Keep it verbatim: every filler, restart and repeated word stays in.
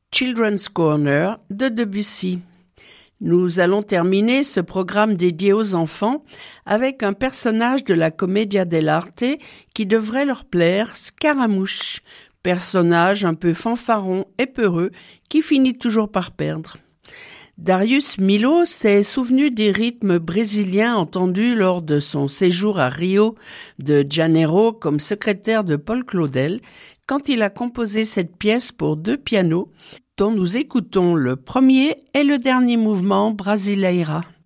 Children's Corner de Debussy. Nous allons terminer ce programme dédié aux enfants avec un personnage de la Commedia dell'arte qui devrait leur plaire, Scaramouche, personnage un peu fanfaron et peureux qui finit toujours par perdre. Darius Milhaud s'est souvenu des rythmes brésiliens entendus lors de son séjour à Rio de Janeiro comme secrétaire de Paul Claudel quand il a composé cette pièce pour deux pianos dont nous écoutons le premier et le dernier mouvement Brasileira.